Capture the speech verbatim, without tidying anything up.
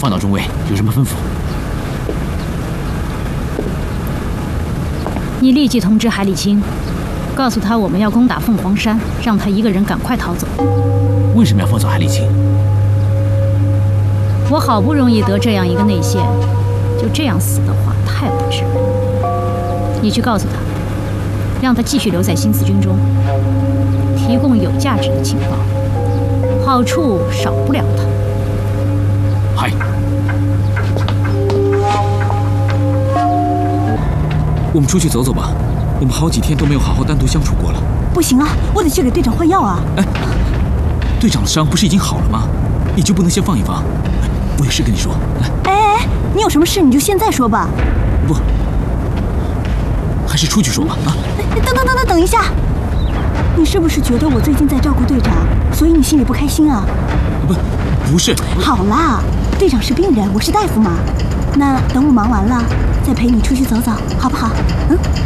放到中尉，有什么吩咐？ 你立即通知海里清，告诉他我们要攻打凤凰山，让他一个人赶快逃走。 为什么要放走海里清？ 我好不容易得这样一个内线，就这样死的话，太不值了。你去告诉他，让他继续留在新四军中，提供有价值的情报，好处少不了他。 嗨。 我们出去走走吧，我们好几天都没有好好单独相处过了。 不行啊，我得去给队长换药啊！ 哎，队长的伤不是已经好了吗？你就不能先放一放？我有事跟你说。来， 哎哎，你有什么事你就现在说吧。 不，还是出去说吧。啊！ 哎，等等等等等一下，你是不是觉得我最近在照顾队长，所以你心里不开心啊？ 不，不是。 好啦，队长是病人，我是大夫嘛。那等我忙完了。 再陪你出去走走，好不好？嗯。